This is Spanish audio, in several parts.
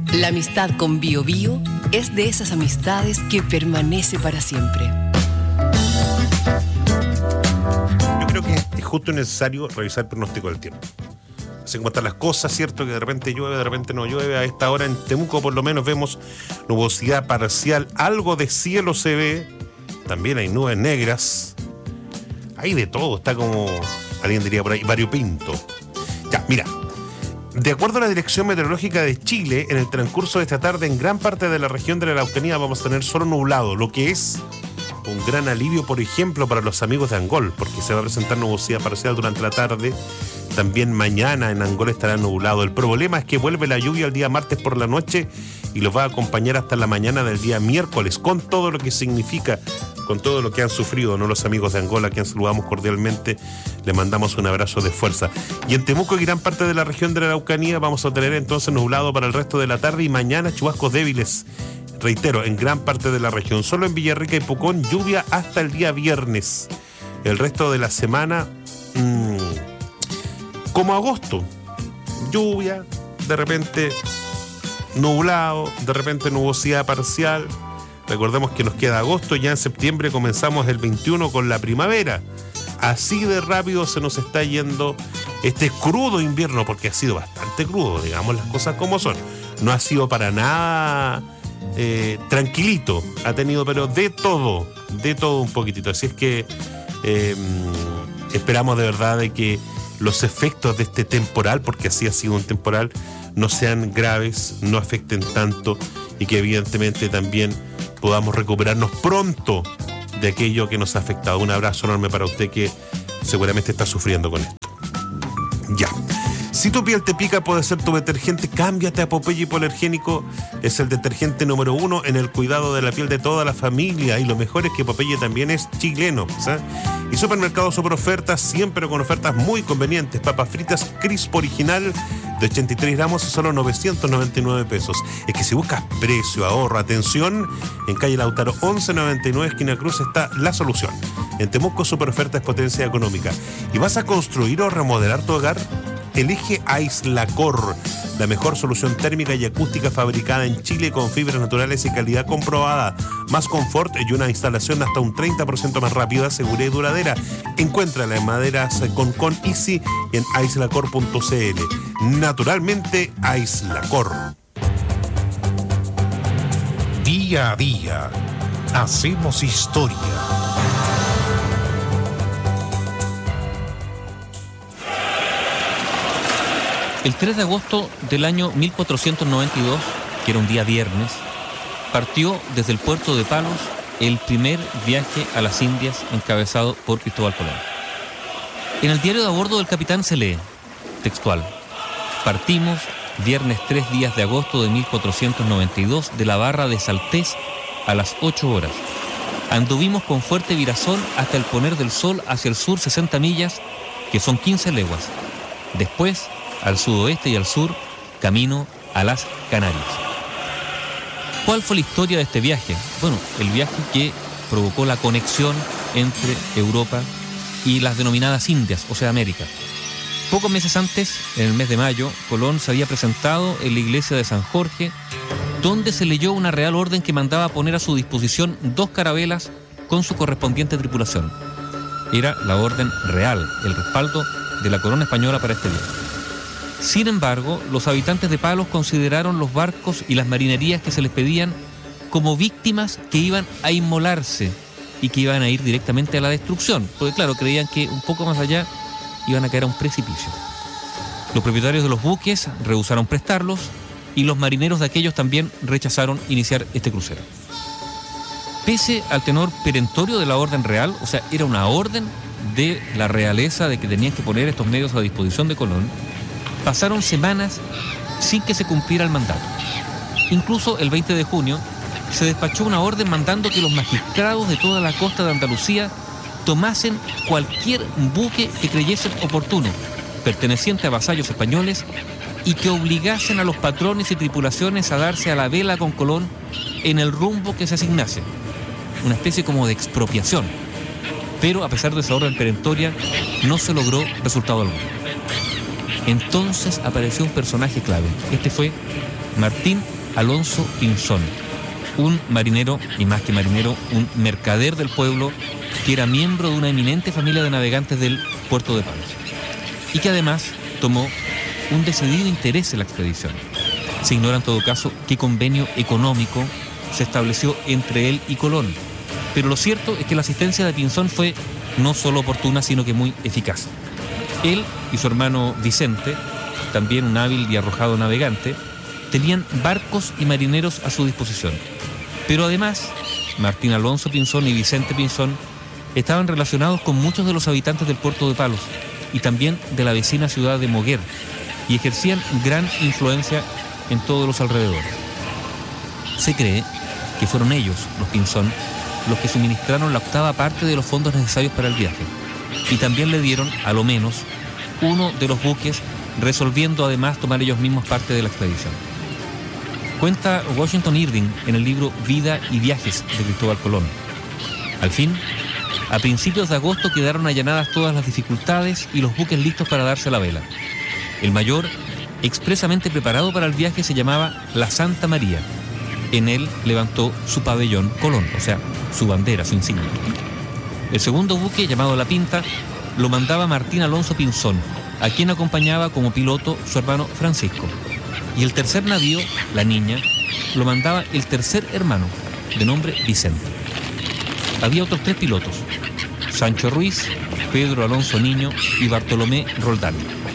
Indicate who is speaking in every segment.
Speaker 1: La amistad con Bio Bio es de esas amistades que permanece para siempre.
Speaker 2: Yo creo que es justo y necesario revisar el pronóstico del tiempo. Así como están las cosas, cierto que de repente llueve, de repente no llueve. A esta hora en Temuco por lo menos vemos nubosidad parcial, algo de cielo se ve, también hay nubes negras, hay de todo, está como, alguien diría por ahí, variopinto. Ya, mira, de acuerdo a la Dirección Meteorológica de Chile, en el transcurso de esta tarde en gran parte de la región de la Araucanía vamos a tener solo nublado, lo que es un gran alivio, por ejemplo, para los amigos de Angol, porque se va a presentar nubosidad parcial durante la tarde. También mañana en Angol estará nublado. El problema es que vuelve la lluvia el día martes por la noche y los va a acompañar hasta la mañana del día miércoles, con todo lo que significa, con todo lo que han sufrido, ¿no? Los amigos de Angol, a quien saludamos cordialmente, le mandamos un abrazo de fuerza. Y en Temuco y gran parte de la región de la Araucanía vamos a tener entonces nublado para el resto de la tarde y mañana chubascos débiles. Reitero, en gran parte de la región. Solo en Villarrica y Pucón, lluvia hasta el día viernes. El resto de la semana, como agosto. Lluvia, de repente nublado, de repente nubosidad parcial. Recordemos que nos queda agosto, ya en septiembre comenzamos el 21 con la primavera. Así de rápido se nos está yendo este crudo invierno, porque ha sido bastante crudo, digamos las cosas como son. No ha sido para nada tranquilito, ha tenido pero de todo un poquitito. Así es que esperamos de verdad de que los efectos de este temporal, porque así ha sido un temporal, no sean graves, no afecten tanto y que evidentemente también podamos recuperarnos pronto de aquello que nos ha afectado. Un abrazo enorme para usted que seguramente está sufriendo con esto. Ya. Si tu piel te pica, puede ser tu detergente. Cámbiate a Popeye Hipoalergénico. Es el detergente número 1 en el cuidado de la piel de toda la familia. Y lo mejor es que Popeye también es chileno, ¿sabes? Y Supermercado Super Ofertas, siempre con ofertas muy convenientes. Papas fritas Crisp original de 83 gramos a solo 999 pesos. Es que si buscas precio, ahorro, atención, en calle Lautaro 1199, esquina Cruz, está la solución. En Temuco, Super Oferta es potencia económica. ¿Y vas a construir o remodelar tu hogar? Elige Aislacor, la mejor solución térmica y acústica fabricada en Chile con fibras naturales y calidad comprobada. Más confort y una instalación hasta un 30% más rápida, segura y duradera. Encuéntrala en Maderas con Easy y en aislacor.cl. Naturalmente, Aislacor.
Speaker 3: Día a día, hacemos historia.
Speaker 4: El 3 de agosto del año 1492, que era un día viernes, partió desde el puerto de Palos el primer viaje a las Indias encabezado por Cristóbal Colón. En el diario de a bordo del capitán se lee, textual: partimos viernes 3 días de agosto de 1492 de la barra de Saltés a las 8 horas. Anduvimos con fuerte virazón hasta el poner del sol hacia el sur 60 millas, que son 15 leguas. Después, al sudoeste y al sur, camino a las Canarias. ¿Cuál fue la historia de este viaje? Bueno, el viaje que provocó la conexión entre Europa y las denominadas Indias, o sea, América. Pocos meses antes, en el mes de mayo, Colón se había presentado en la iglesia de San Jorge, donde se leyó una real orden que mandaba poner a su disposición 2 carabelas con su correspondiente tripulación. Era la orden real, el respaldo de la corona española para este viaje. Sin embargo, los habitantes de Palos consideraron los barcos y las marinerías que se les pedían como víctimas que iban a inmolarse y que iban a ir directamente a la destrucción, porque claro, creían que un poco más allá iban a caer a un precipicio. Los propietarios de los buques rehusaron prestarlos y los marineros de aquellos también rechazaron iniciar este crucero. Pese al tenor perentorio de la orden real, o sea, era una orden de la realeza de que tenían que poner estos medios a disposición de Colón, pasaron semanas sin que se cumpliera el mandato. Incluso el 20 de junio se despachó una orden mandando que los magistrados de toda la costa de Andalucía tomasen cualquier buque que creyesen oportuno, perteneciente a vasallos españoles, y que obligasen a los patrones y tripulaciones a darse a la vela con Colón en el rumbo que se asignase. Una especie como de expropiación. Pero a pesar de esa orden perentoria, no se logró resultado alguno. Entonces apareció un personaje clave. Este fue Martín Alonso Pinzón, un marinero, y más que marinero, un mercader del pueblo, que era miembro de una eminente familia de navegantes del puerto de Palos, y que además tomó un decidido interés en la expedición. Se ignora en todo caso qué convenio económico se estableció entre él y Colón, pero lo cierto es que la asistencia de Pinzón fue no solo oportuna, sino que muy eficaz. Él y su hermano Vicente, también un hábil y arrojado navegante, tenían barcos y marineros a su disposición. Pero además, Martín Alonso Pinzón y Vicente Pinzón estaban relacionados con muchos de los habitantes del puerto de Palos y también de la vecina ciudad de Moguer, y ejercían gran influencia en todos los alrededores. Se cree que fueron ellos, los Pinzón, los que suministraron la 8ª parte de los fondos necesarios para el viaje, y también le dieron, a lo menos, uno de los buques, resolviendo además tomar ellos mismos parte de la expedición. Cuenta Washington Irving en el libro Vida y Viajes de Cristóbal Colón. Al fin, a principios de agosto quedaron allanadas todas las dificultades y los buques listos para darse la vela. El mayor, expresamente preparado para el viaje, se llamaba La Santa María. En él levantó su pabellón Colón, o sea, su bandera, su insignia. El segundo buque, llamado La Pinta, lo mandaba Martín Alonso Pinzón, a quien acompañaba como piloto su hermano Francisco. Y el tercer navío, La Niña, lo mandaba el tercer hermano, de nombre Vicente. Había otros 3 pilotos: Sancho Ruiz, Pedro Alonso Niño y Bartolomé Roldán.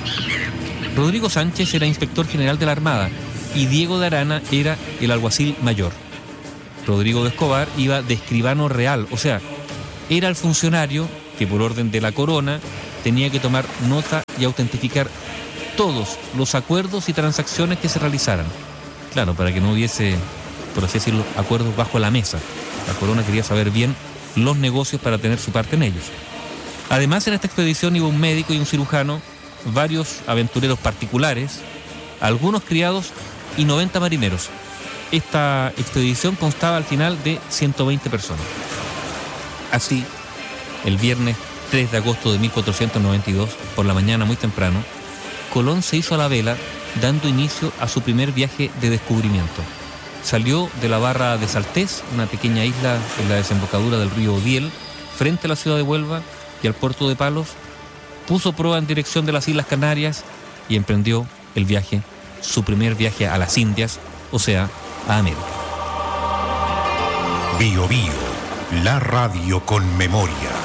Speaker 4: Rodrigo Sánchez era inspector general de la Armada y Diego de Arana era el alguacil mayor. Rodrigo de Escobar iba de escribano real, o sea, era el funcionario que por orden de la corona tenía que tomar nota y autentificar todos los acuerdos y transacciones que se realizaran. Claro, para que no hubiese, por así decirlo, acuerdos bajo la mesa. La corona quería saber bien los negocios para tener su parte en ellos. Además, en esta expedición iba un médico y un cirujano, varios aventureros particulares, algunos criados y 90 marineros. Esta expedición constaba al final de 120 personas. Así, el viernes 3 de agosto de 1492, por la mañana muy temprano, Colón se hizo a la vela, dando inicio a su primer viaje de descubrimiento. Salió de la barra de Saltés, una pequeña isla en la desembocadura del río Odiel, frente a la ciudad de Huelva y al puerto de Palos, puso proa en dirección de las Islas Canarias y emprendió el viaje, su primer viaje a las Indias, o sea, a América.
Speaker 3: Bio Bio, la radio con memoria.